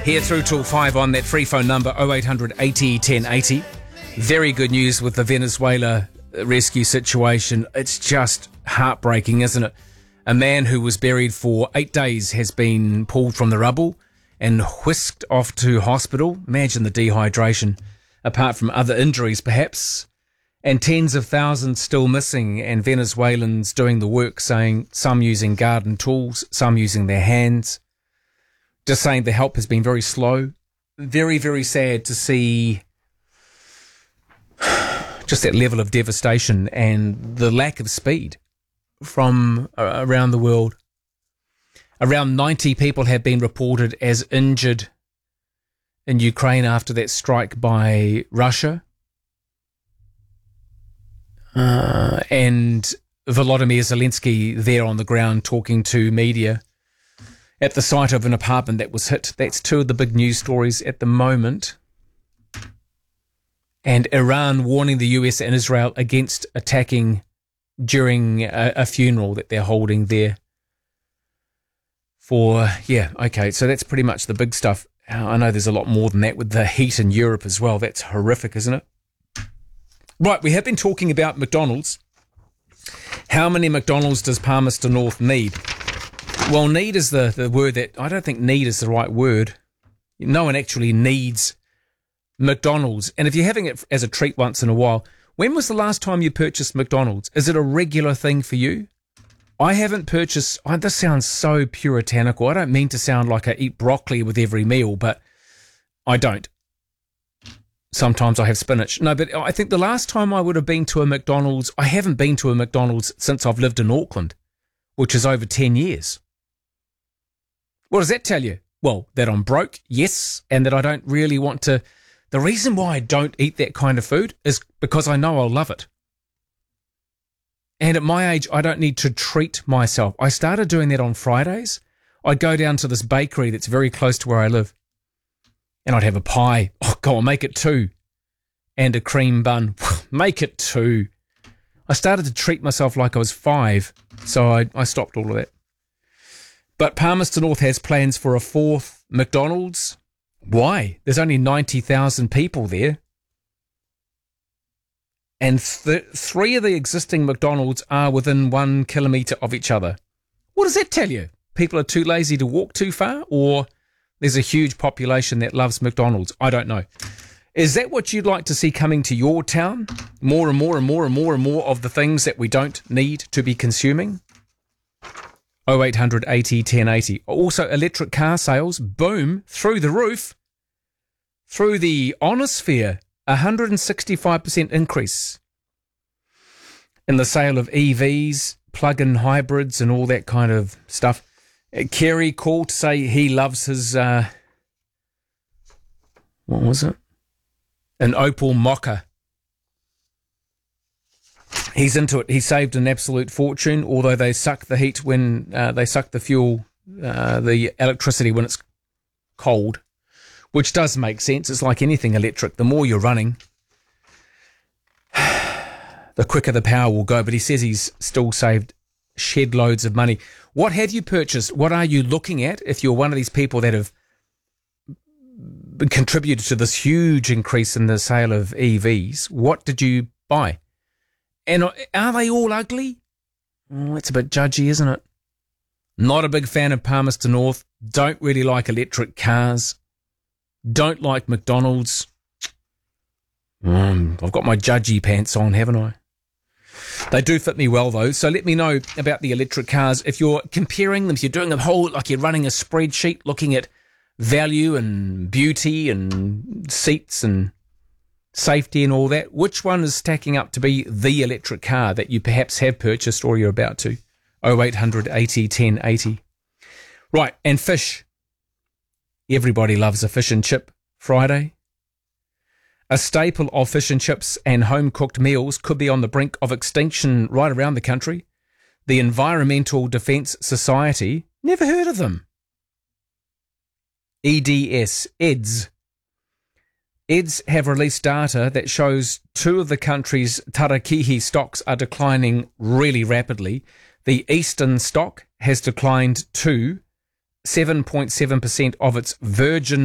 Here through till 5 on that free phone number 0800 80 1080. Very good news with the Venezuela rescue situation. It's just heartbreaking, isn't it? A man who was buried for 8 days has been pulled from the rubble and whisked off to hospital. Imagine the dehydration, apart from other injuries perhaps. And tens of thousands still missing, and Venezuelans doing the work, saying some using garden tools, some using their hands. Just saying the help has been very slow. Very, very sad to see just that level of devastation and the lack of speed from around the world. Around 90 people have been reported as injured in Ukraine after that strike by Russia. And Volodymyr Zelensky there on the ground talking to media at the site of an apartment that was hit. That's two of the big news stories at the moment. And Iran warning the US and Israel against attacking during a funeral that they're holding there. So that's pretty much the big stuff. I know there's a lot more than that with the heat in Europe as well. That's horrific, isn't it? Right, we have been talking about McDonald's. How many McDonald's does Palmerston North need? Well, need is the word that... I don't think need is the right word. No one actually needs McDonald's. And if you're having it as a treat once in a while, when was the last time you purchased McDonald's? Is it a regular thing for you? I haven't purchased... this sounds so puritanical. I don't mean to sound like I eat broccoli with every meal, but I don't. Sometimes I have spinach. No, but I think the last time I would have been to a McDonald's... I haven't been to a McDonald's since I've lived in Auckland, which is over 10 years. What does that tell you? Well, that I'm broke, yes, and that I don't really want to... The reason why I don't eat that kind of food is because I know I'll love it. And at my age, I don't need to treat myself. I started doing that on Fridays. I'd go down to this bakery that's very close to where I live, and I'd have a pie. Oh, God, I'll make it 2. And a cream bun. Make it 2. I started to treat myself like I was 5, so I stopped all of that. But Palmerston North has plans for a 4th McDonald's. Why? There's only 90,000 people there. And 3 of the existing McDonald's are within 1 kilometre of each other. What does that tell you? People are too lazy to walk too far? Or there's a huge population that loves McDonald's? I don't know. Is that what you'd like to see coming to your town? More and more and more and more and more of the things that we don't need to be consuming? 0800 80 1080. Also, electric car sales, boom, through the roof. Through the ionosphere, 165% increase in the sale of EVs, plug-in hybrids and all that kind of stuff. Kerry called to say he loves his, what was it? An Opel Mokka. He's into it. He saved an absolute fortune, although they suck the heat when they suck the fuel, the electricity when it's cold, which does make sense. It's like anything electric. The more you're running, the quicker the power will go. But he says he's still saved shed loads of money. What have you purchased? What are you looking at if you're one of these people that have contributed to this huge increase in the sale of EVs? What did you buy? And are they all ugly? Oh, it's a bit judgy, isn't it? Not a big fan of Palmerston North. Don't really like electric cars. Don't like McDonald's. I've got my judgy pants on, haven't I? They do fit me well, though. So let me know about the electric cars. If you're comparing them, if you're doing a whole, like you're running a spreadsheet, looking at value and beauty and seats and safety and all that, which one is stacking up to be the electric car that you perhaps have purchased or you're about to? 0800 80 1080. Right, and fish. Everybody loves a fish and chip Friday. A staple of fish and chips and home-cooked meals could be on the brink of extinction right around the country. The Environmental Defence Society, never heard of them. EDS. EDS have released data that shows 2 of the country's tarakihi stocks are declining really rapidly. The eastern stock has declined to 7.7% of its virgin